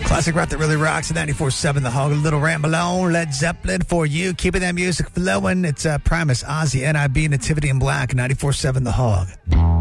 Classic rock that really rocks at 94.7 The Hog. A little Ramble On, Led Zeppelin for you. Keeping that music flowing. It's Primus, Ozzy, NIB, Nativity in Black, 94.7 The Hog.